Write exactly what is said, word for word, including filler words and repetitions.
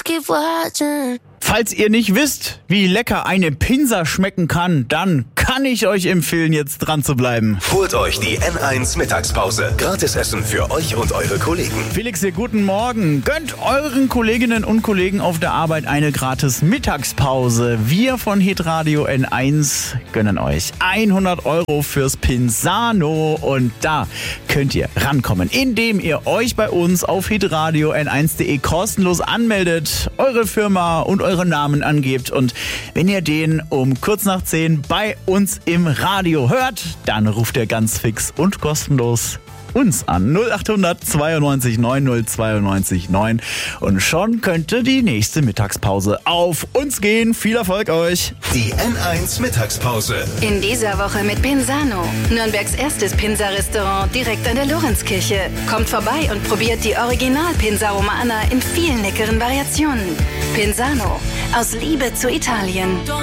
keep watching. Falls ihr nicht wisst, wie lecker eine Pinsa schmecken kann, dann kann ich euch empfehlen, jetzt dran zu bleiben. Holt euch die N eins Mittagspause. Gratisessen für euch und eure Kollegen. Felix hier, guten Morgen. Gönnt euren Kolleginnen und Kollegen auf der Arbeit eine gratis Mittagspause. Wir von Hitradio N eins gönnen euch hundert Euro fürs Pinsano. Und da könnt ihr rankommen, indem ihr euch bei uns auf hitradio n eins punkt de kostenlos anmeldet, eure Firma und eure Namen angebt. Und wenn ihr den um kurz nach zehn bei uns im Radio hört, dann ruft ihr ganz fix und kostenlos uns an. null acht hundert zweiundneunzig neun null zweiundneunzig neun. Und schon könnte die nächste Mittagspause auf uns gehen. Viel Erfolg euch. Die N eins Mittagspause. In dieser Woche mit Pinsano. Nürnbergs erstes Pinsa-Restaurant direkt an der Lorenzkirche. Kommt vorbei und probiert die Original-Pinsa Romana in vielen leckeren Variationen. Pinsano. Aus Liebe zu Italien.